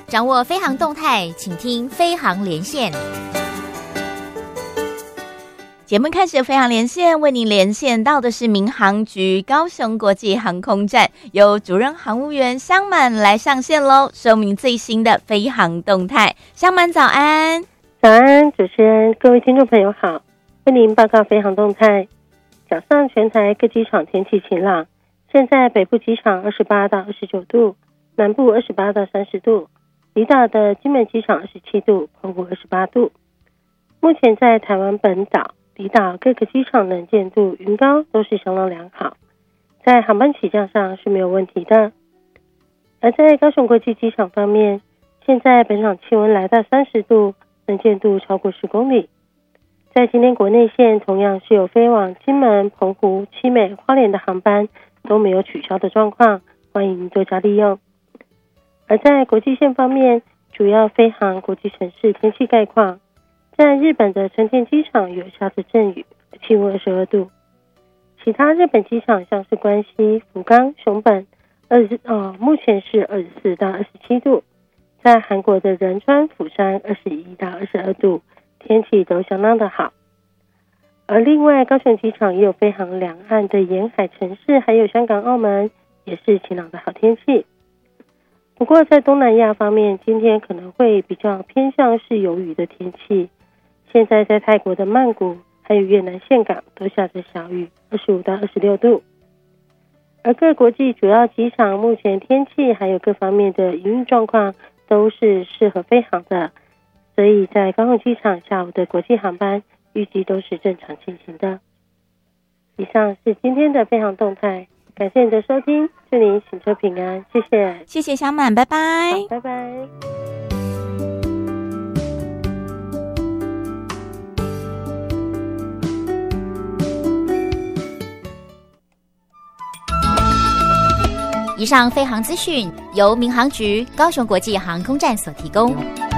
掌握飞航动态，请听飞航连线。 节目开始，飞航连线为您连线到的是民航局高雄国际航空站，由主任航务员香满来上线喽，说明最新的飞航动态。香满早安。 早安，主持人，各位听众朋友好，为您报告飞航动态。早上全台各机场天气晴朗，现在北部机场28到29度，南部28到30度，离岛的金门机场27度，澎湖28度。目前在台湾本岛、离岛各个机场能见度、云高都是相当良好，在航班起降上是没有问题的。而在高雄国际机场方面，现在本场气温来到30度，能见度超过10公里。在今天国内线同样是有飞往金门、澎湖、七美、花莲的航班都没有取消的状况，欢迎多加利用。而在国际线方面，主要飞航国际城市天气概况，在日本的成田机场有下着阵雨，气温22度。其他日本机场像是关西、福冈、熊本目前是24到27度。在韩国的仁川、釜山21到22度，天气都相当的好。而另外高雄机场也有飞航两岸的沿海城市，还有香港、澳门，也是晴朗的好天气。不过在东南亚方面，今天可能会比较偏向是有雨的天气。现在在泰国的曼谷还有越南岘港都下着小雨，25到26度。而各国际主要机场目前天气还有各方面的营运状况都是适合飞航的，所以在高雄机场下午的国际航班预计都是正常进行的。以上是今天的飞航动态，感谢你的收听，祝您行车平安，谢谢。 谢谢香满，拜拜。 好，拜拜。 以上飞航资讯由民航局高雄国际航空站所提供。